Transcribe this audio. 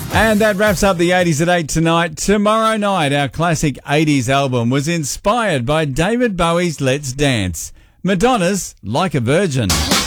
And that wraps up the 80s at 8 tonight. Tomorrow night, our classic 80s album was inspired by David Bowie's Let's Dance, Madonna's Like a Virgin.